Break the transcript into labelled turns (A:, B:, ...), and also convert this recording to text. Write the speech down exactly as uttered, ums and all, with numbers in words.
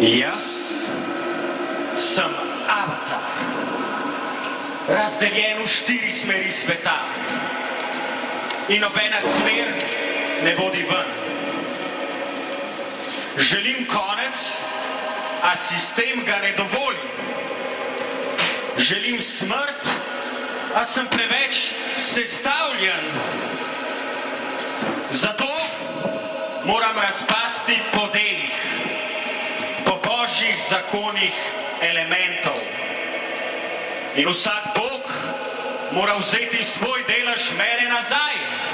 A: Jaz sem avatar, razdeljen v štiri smeri sveta in nobena smer ne vodi ven. Želim konec, a sistem ga ne dovoli. Želim smrt, a sem preveč sestavljen. Zato moram razpasti po delih, po božjih zakonih elementov. In vsak Bog mora vzeti svoj delež mene nazaj.